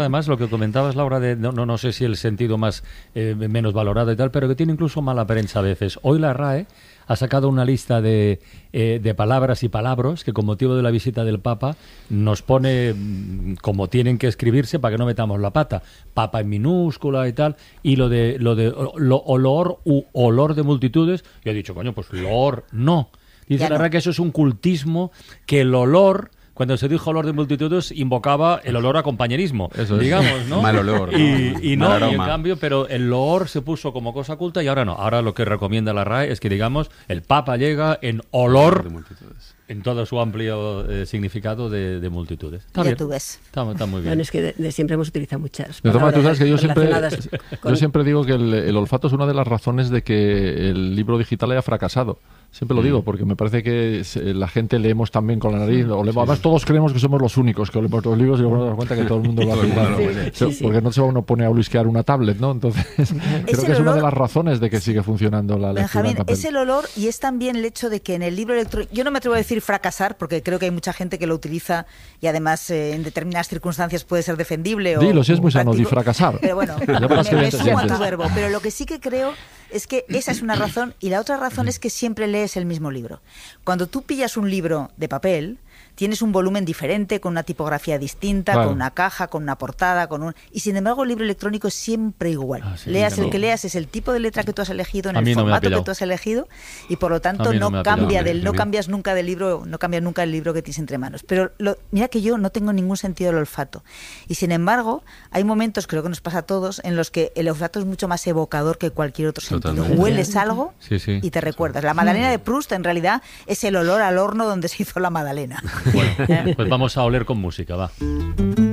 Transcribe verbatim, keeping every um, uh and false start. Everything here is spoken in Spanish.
Además, lo que comentabas, Laura, de no, no, no sé si el sentido más eh, menos valorado y tal, pero que tiene incluso mala prensa a veces. Hoy la R A E ha sacado una lista de, eh, de palabras y palabras que con motivo de la visita del Papa nos pone mm, como tienen que escribirse para que no metamos la pata. Papa en minúscula y tal. Y lo de lo de lo, olor u olor de multitudes, yo he dicho, coño, pues olor no. Dice la R A E que eso es un cultismo, que el olor... Cuando se dijo olor de multitudes, invocaba el olor a compañerismo, eso es, digamos, ¿no? Mal olor, ¿no? Y, y no, Mal y en aroma. cambio, pero el loor se puso como cosa oculta y ahora no. Ahora lo que recomienda la R A E es que, digamos, el Papa llega en olor, De multitudes. en todo su amplio eh, significado de, de multitudes. Está Ya bien. tú ves. Está, está muy bien. Bueno, es que de, de siempre hemos utilizado muchas De todas maneras, tú sabes que yo siempre, relacionadas con- yo siempre digo que el, el olfato es una de las razones de que el libro digital haya fracasado. Siempre lo digo, porque me parece que se- la gente leemos también con la nariz. O leemos, además, todos creemos que somos los únicos que olemos los libros y luego nos damos cuenta que todo el mundo lo hace igual. Sí, Se- sí, sí. Porque no se va uno pone a blisquear una tablet, ¿no? Entonces, creo el que es una olor- de las razones de que sigue funcionando la lectura en Benjamín, papel. es el olor y es también el hecho de que en el libro electrónico, yo no me atrevo a decir fracasar, porque creo que hay mucha gente que lo utiliza y además eh, en determinadas circunstancias puede ser defendible. O, Dilo, si es muy o sano, di práctico. fracasar. Pero bueno, Ya verás qué me, bien me te sumo a tu sientes. verbo. Pero lo que sí que creo es que esa es una razón y la otra razón es que siempre lees el mismo libro. Cuando tú pillas un libro de papel, tienes un volumen diferente, con una tipografía distinta, Claro. con una caja, con una portada, con un... Y sin embargo el libro electrónico es siempre igual. Ah, sí, leas no. el que leas, es el tipo de letra que tú has elegido, en A el mí no me ha formato que pillado. tú has elegido y por lo tanto A mí no no, me ha cambia pillado. del, no A mí- cambias nunca del libro, no cambias nunca el libro que tienes entre manos. Pero lo- mira que yo no tengo ningún sentido del olfato. Y sin embargo, hay momentos, creo que nos pasa a todos, en los que el olfato es mucho más evocador que cualquier otro sentido. Totalmente. Hueles algo Sí, sí. y te recuerdas. La magdalena de Proust en realidad es el olor al horno donde se hizo la magdalena. Pues vamos a oler con música, va.